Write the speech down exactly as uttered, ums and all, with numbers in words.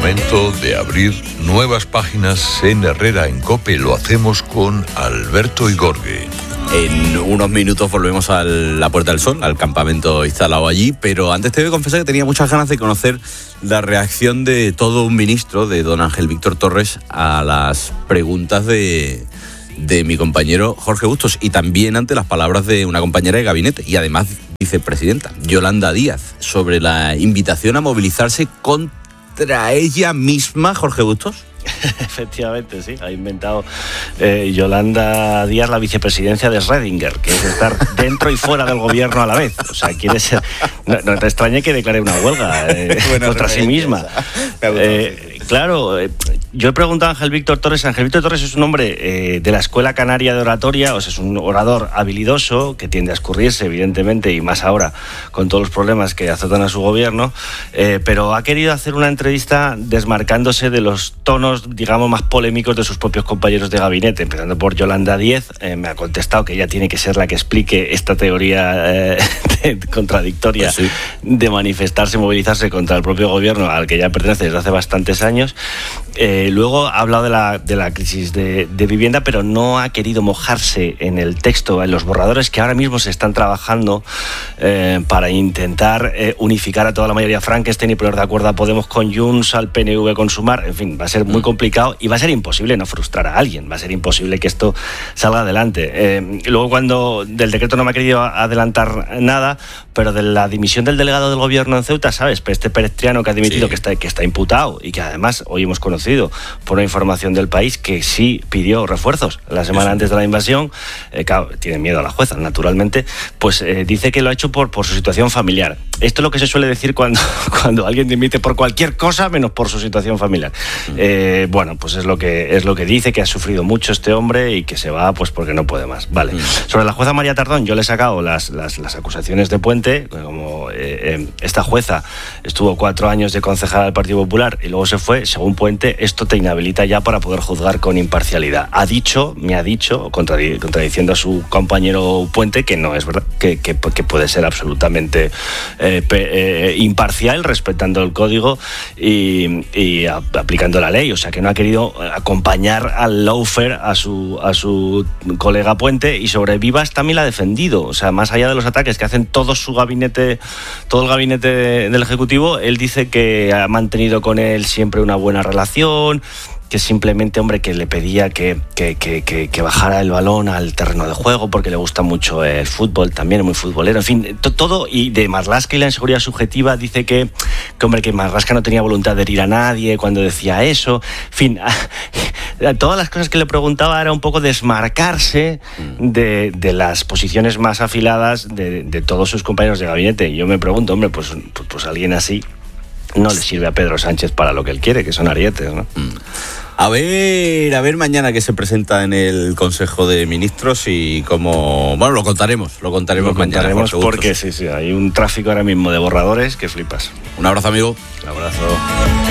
momento de abrir nuevas páginas en Herrera en COPE. Lo hacemos con Alberto Igorgue. En unos minutos volvemos a la Puerta del Sol, al campamento instalado allí, pero antes te voy a confesar que tenía muchas ganas de conocer la reacción de todo un ministro, de don Ángel Víctor Torres, a las preguntas de, de mi compañero Jorge Bustos, y también ante las palabras de una compañera de gabinete y además vicepresidenta, Yolanda Díaz, sobre la invitación a movilizarse contra ella misma. Jorge Bustos. Efectivamente, sí, ha inventado eh, Yolanda Díaz la vicepresidencia de Schrödinger, que es estar dentro y fuera del gobierno a la vez. O sea, quiere ser... No, no te extrañe que declare una huelga eh, contra sí misma. Eh, claro, eh, yo he preguntado a Ángel Víctor Torres. Ángel Víctor Torres es un hombre eh, de la Escuela Canaria de Oratoria, o sea, es un orador habilidoso que tiende a escurrirse, evidentemente, y más ahora con todos los problemas que azotan a su gobierno, eh, pero ha querido hacer una entrevista desmarcándose de los tonos, digamos, más polémicos de sus propios compañeros de gabinete, empezando por Yolanda Díaz. Eh, me ha contestado que ella tiene que ser la que explique esta teoría eh, de, contradictoria, pues sí, de manifestarse, movilizarse contra el propio gobierno al que ya pertenece desde hace bastantes años. Eh, luego ha hablado de la, de la crisis de, de vivienda, pero no ha querido mojarse en el texto, en los borradores que ahora mismo se están trabajando eh, para intentar eh, unificar a toda la mayoría Frankenstein y poner de acuerdo a Podemos con Junts, al P N V con Sumar. En fin, va a ser muy complicado y va a ser imposible no frustrar a alguien, va a ser imposible que esto salga adelante. Eh, luego, cuando del decreto no me ha querido adelantar nada, pero de la dimisión del delegado del gobierno en Ceuta, ¿sabes? Este Perestriano que ha dimitido, sí, que está, que está imputado y que además hoy hemos conocido por una información del País que sí pidió refuerzos la semana sí. antes de la invasión. Eh, claro, tiene miedo a la jueza, naturalmente, pues eh, dice que lo ha hecho por, por su situación familiar. Esto es lo que se suele decir cuando, cuando alguien dimite por cualquier cosa menos por su situación familiar. Mm. Eh, bueno, pues es lo que es lo que dice, que ha sufrido mucho este hombre y que se va pues porque no puede más. Vale. Mm. Sobre la jueza María Tardón, yo le he sacado las, las, las acusaciones de Puente, como eh, eh, esta jueza estuvo cuatro años de concejal del Partido Popular y luego se fue, según Puente, esto te inhabilita ya para poder juzgar con imparcialidad. Ha dicho, me ha dicho, contrad- contradiciendo a su compañero Puente, que no es verdad, que, que, que puede ser absolutamente eh, pe, eh, imparcial, respetando el código y, y a, aplicando la ley. O sea, que no ha querido acompañar al lawfare a su, a su colega Puente, y sobre Vivas también la ha defendido. O sea, más allá de los ataques que hacen todo su gabinete, todo el gabinete del Ejecutivo, él dice que ha mantenido con él siempre una buena relación, que simplemente, hombre, que le pedía que, que, que, que, que bajara el balón al terreno de juego porque le gusta mucho el fútbol, también es muy futbolero, en fin, to, todo. Y de Marlaska y la inseguridad subjetiva dice que, que, hombre, que Marlaska no tenía voluntad de herir a nadie cuando decía eso. En fin, todas las cosas que le preguntaba era un poco desmarcarse de, de las posiciones más afiladas de, de todos sus compañeros de gabinete. Y yo me pregunto, hombre, pues, pues, pues alguien así no le sirve a Pedro Sánchez para lo que él quiere, que son arietes, ¿no? Mm. A ver, a ver mañana que se presenta en el Consejo de Ministros y cómo... Bueno, lo contaremos, lo contaremos, lo mañana. Contaremos porque sí, sí, hay un tráfico ahora mismo de borradores que flipas. Un abrazo, amigo. Un abrazo.